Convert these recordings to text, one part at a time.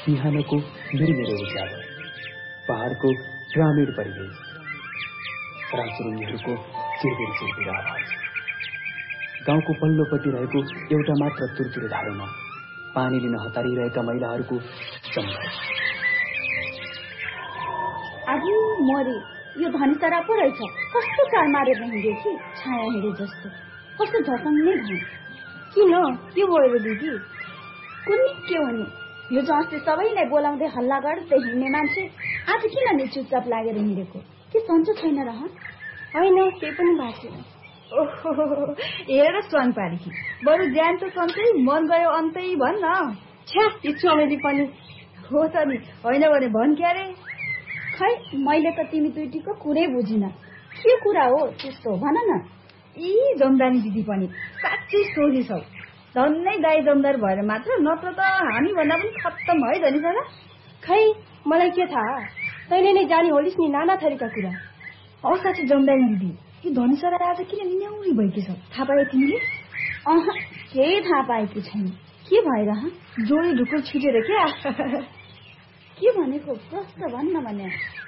बिहानको मिरमिरे उज्यालो, पहाडको ग्रामीण परिवेश, राजरुङीहरूको चिरबिर आवाज, गाउँको पल्लोपट्टि रहेको एउटा मात्र तुरतुरे धारोमा पानी लिन हतारिरहेका महिलाहरूको सङ्घर्ष। आज मरे यो धनीसरा पो रहेछ, कस्तो चाल मारेर हिँड्यो कि छाया हिँडे जस्तो, कस्तो झसङ्गै भयो। किन के भयो दिदी? कुन्नी के हुने, यो जस्तो सबैलाई बोलाउँदै हल्ला गर्दै हिँड्ने मान्छे आज किन नि चुपचाप लागेर हिँडेको? के सन्चो छैन र? होइन के पनि भएको छैन। ओहो हेरेर स्वाङ पारेकी, बरु ज्यान त सन्चै मन गयो अन्तै भन् न। छ्या यो चमेली पनि हो त नि, होइन भने भन् क्यारे। खै मैले त तिमी दुईटीको कुरै बुझिन, के कुरा हो त्यस्तो भन न। यी जमदानी दिदी पनि साँच्चै सोझी छौ, धन्नै दाई जमदार भएर मात्र, नत्र त हामी भन्दा पनि खत्तम है धनीसरा। खै मलाई के थाहा, तैँले नै जानी होलिस् नि नाना थरीका कुरा। औ साँच्चै जमदानी दिदी, यो धनीसरा आज किन निन्याउरी भएकी छ, थाहा पायो तिमीले? केही थाहा पाएकी छैन। के भएर? जोडी ढुकुर छुटेर क्या? के भनेको प्रश्न भन्न भने?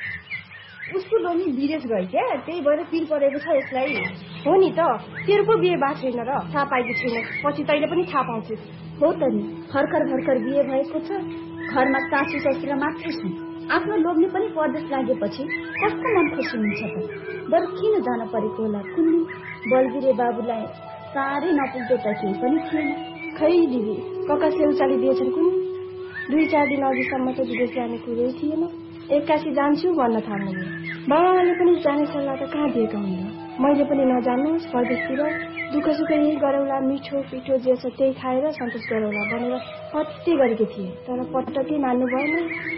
उसको लोनी विदेश गयो क्या, त्यही भएर पिर परेको छ यसलाई। हो नि त, तेरो पो बिहे भएको छैन र थाहा पाएकी छैन, पछि तैँले पनि थाहा पाउँछस्। हो त नि, भर्खर भर्खर बिहे भएको छ, घरमा सासू ससुरा मात्रै छन्। आफ्नो लोग्ने पनि परदेश लागेपछि कस्तो मन खुसी हुन्छ त। बरु किन जान परेको होला कुन्नी? बलबिरे बाबुलाई साह्रै नपुग्दो त केही पनि थिएन। खै दिदी, कका सेउचाली दिएछन् कुन्नी, 2-4 दिन अघिसम्म त विदेश जाने कुरै थिएन। एक्कासी जान्छु भन्न थाल्नु। बाबाले पनि जाने सल्लाह त कहाँ दिएका हुन्। मैले पनि नजान्नुहोस् परदेशतिर, दुःख सुख यही गरौला, मिठो पिठो जे छ त्यही खाएर सन्तोष गरौला भनेर पत्ती गरेकी थिए, तर पटक्कै मान्नु भएन।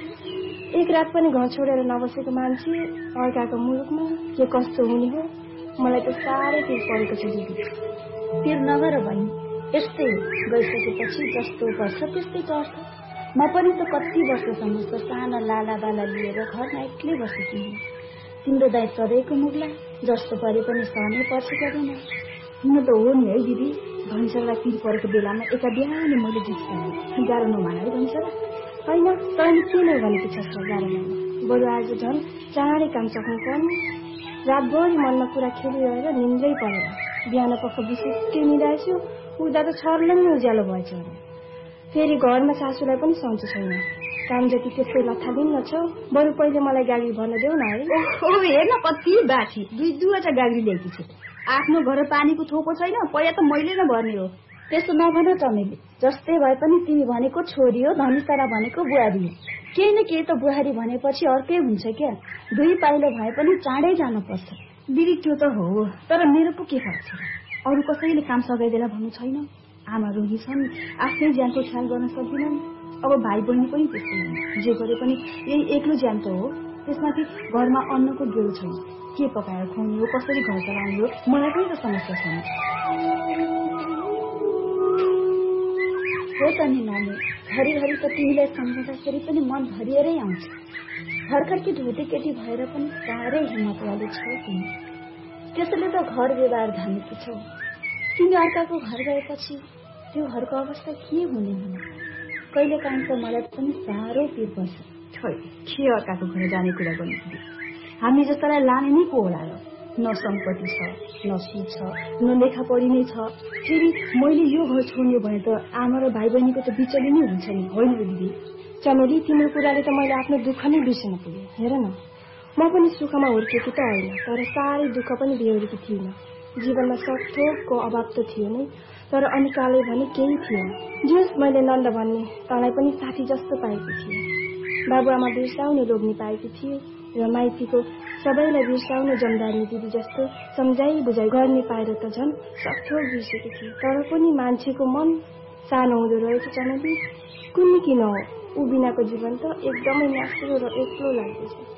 एक रात पनि घर छोडेर नबसेको मान्छे अर्काको मुलुकमा के कस्तो हुने हो, मलाई त साह्रै पिर परेको छ दिदी। पिर नगर बहिनी, यस्तै गइसकेपछि जस्तो पर्छ त्यस्तै पर्छ। म पनि त कति वर्षसम्म त साना लाला बाला लिएर घरमा एक्लै बसेकी हुँ। तिम्रो दाइ सधैँको मुग्ला, जस्तो परे पनि सहनै पर्छ गर्दैन। हुन त हो नि है दिदी, धनीसरालाई पिर परेको बेलामा एका बिहानै मैले जित्छु, गाह्रो नमान है धनीसरा। होइन तैँले के नै भनेको छस् र गाह्रो मान, बरु आज झन् चाँडै काम सक्नु पर्ने। रातभरि मनमा कुरा खेलिरहेर निन्द्रै परेर बिहान पख विशेषकै मिलाएछु, उठ्दा त छर्लङ्ग उज्यालो भएछ। फेरि घरमा सासूलाई पनि सन्चो छैन, काम जति त्यस्तै लथालिन्न छ। बरु पहिले मलाई गाली भन्न देऊ न है। ओहो हेर्न कति बाछी, 2-2वटा गाग्री ल्याएकी छु। आफ्नो घर पानीको थोपो छैन, पहिला त मैले नै भर्ने हो। त्यसो नभन चमेली, जस्तै भए पनि तिमी भनेको छोरी हो, धनीसरा भनेको बुहारी हो। केही न केही त बुहारी भनेपछि अर्कै हुन्छ क्या। 2 पाइलो भए पनि चाँडै जानुपर्छ। दिदी त्यो त हो, तर मेरो पो के फरक छ? अरू कसैले काम सघाइदेला भन्नु छैन। आमा रोगी छन्, आफ्नै ज्यानको ख्याल गर्न सक्दिनन्। अब भाइ बहिनी पनि त्यस्तै हुन्, जे गरे पनि यही एक्लो ज्यान त हो। त्यसमाथि घरमा अन्नको गेल छैन, के पकाएर खुवाउने हो, कसरी घर चलाउने हो, मलाई पनि त समस्या छैन। हो त नि नानी, घरिघरि त तिमीलाई सम्झँदाखेरि पनि मन भरिएरै आउँछ। भर्खरकी ढोटे केटी भएर पनि साह्रै हिम्मतवाली छौ तिमी। त्यसैले त घर व्यवहार धानेकी छौ। तिमी अर्काको घर गएपछि त्यो घरको अवस्था के हुने हुने? कहिलेकाहीँ त मलाई पनि साह्रो पिर पर्छ। के अर्काको घर जाने कुरा गर्नु, हामी जस्तालाई लाने नै को होला र? न सम्पत्ति छ, न सुख छ, न लेखा पढी नै छ। फेरि मैले यो घर छोड्ने भने त आमा र भाइ बहिनीको त बिचली नै हुन्छ नि, होइन र दिदी? चमेली, तिम्रो कुराले त मैले आफ्नो दुःख नै बिर्सन पुगेँ। हेर न, म पनि सुखमा हुर्केकी त होइन, तर साह्रै दुःख पनि बेहोरेकी थिइनँ। जीवनमा सकथोकको अभाव त थियो नै, तर अनिकाले भने केही थिएन। जस मैले नन्द भन्ने तँलाई पनि साथी जस्तो पाएकी थिएँ। बाबुआमा बिर्साउने लोग्ने पाएकी थिए र माइतीको सबैलाई बिर्साउने जमदारी दिदी जस्तो सम्झाइ बुझाइ गर्ने पाएर त झन् सकथोक बिर्सेकी थिए। तर पनि मान्छेको मन सानो हुँदो रहेछ चमेली। कुन्नी किन हो, ऊ बिनाको जीवन त एकदमै न्यास्रो र एक्लो लाग्दैछ।